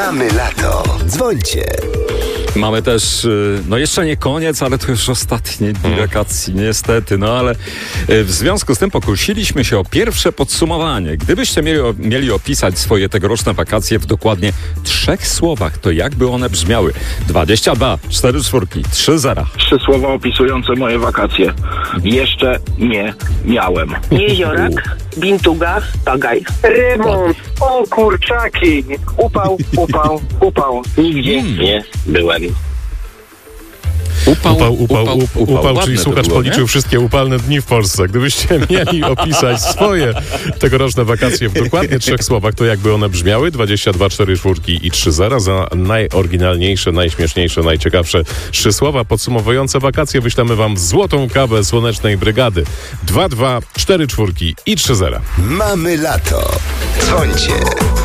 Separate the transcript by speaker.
Speaker 1: Mamy lato. Dzwońcie.
Speaker 2: Mamy też, no jeszcze nie koniec, ale to już ostatnie dni wakacji, niestety. No ale w związku z tym pokusiliśmy się o pierwsze podsumowanie. Gdybyście mieli opisać swoje tegoroczne wakacje w dokładnie 3 słowach, to jakby one brzmiały? 22, 4 czwórki, 3 zera.
Speaker 3: 3 słowa opisujące moje wakacje. Jeszcze nie miałem.
Speaker 4: Jeziorak, bintuga, tagaj.
Speaker 5: Remont, o kurczaki, upał.
Speaker 3: Nigdzie nie byłem.
Speaker 2: Upał,
Speaker 6: czyli słuchacz policzył wszystkie upalne dni w Polsce. Gdybyście mieli opisać swoje tegoroczne wakacje w dokładnie 3 słowach, to jakby one brzmiały? 22, 4 czwórki i 3 zera. Za najoryginalniejsze, najśmieszniejsze, najciekawsze 3 słowa podsumowujące wakacje wyślemy wam złotą kawę Słonecznej Brygady. 22, 4 czwórki i 3 zera.
Speaker 1: Mamy lato. Dzwońcie.